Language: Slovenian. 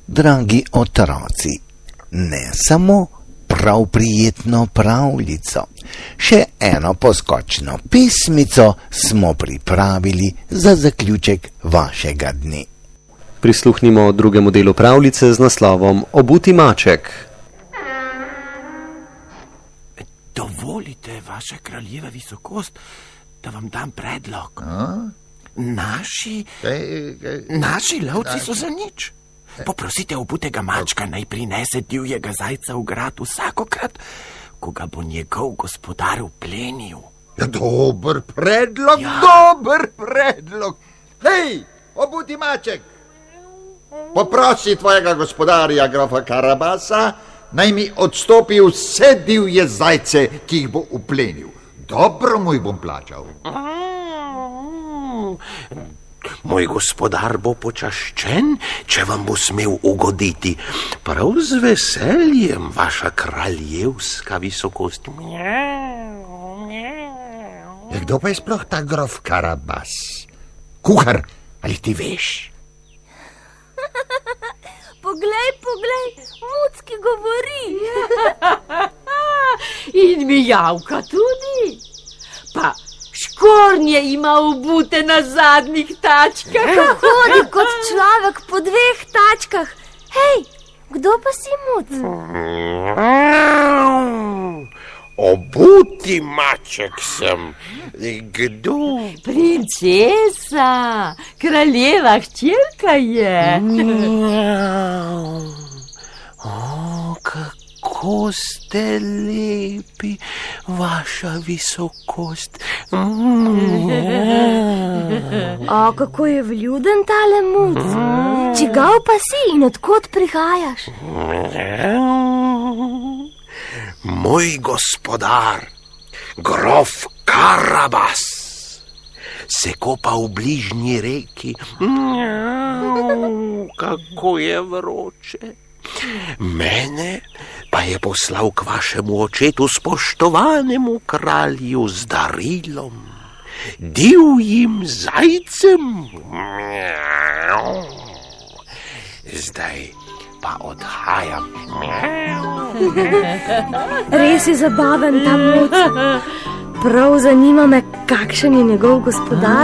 Dragi otroci, ne samo prav prijetno pravljico, še eno poskočno pismico smo pripravili za zaključek vašega dne. Prisluhnimo drugemu delu pravljice z naslovom Obuti maček. Dovolite, vaša kraljeva visokost, da vam dam predlog. Naši lovci so za nič. Poprosite obutega mačka, naj prinese divjega zajca v grad vsakokrat, ko ga bo njegov gospodar uplenil. Dober predlog, dober predlog. Hej, obuti maček, poprosi tvojega gospodarja, grofa Karabasa, naj mi odstopi vse divje zajce, ki jih bo uplenil. Dobro mu jih bom plačal. Moj gospodar bo počaščen, če vam bo smel ugoditi. Prav z veseljem, vaša kraljevska visokost. Kdo pa je sploh ta grof Karabas? Kuhar, ali ti veš? Poglej, Mucki govori. In mijavka tudi. Pa škornje ima obute na zadnjih tačkah. Hodi kot človek po dveh tačkah. Hej, kdo pa si, Muc? Obuti maček sem. Kdo? Princesa, kraljeva hčerka je. Kako ste lepi, vaša visokost. Kako je vljuden tale Muc. Čigav pa si in odkot prihajaš? Moj gospodar, grof Karabas, se kopa v bližnji reki. Kako je vroče. Mene pa je poslal k vašemu očetu, spoštovanemu kralju, z darilom, divjim zajcem. Zdaj pa odhajam. Res je zabaven ta Muc. Prav zanima me, kakšen je njegov gospodar.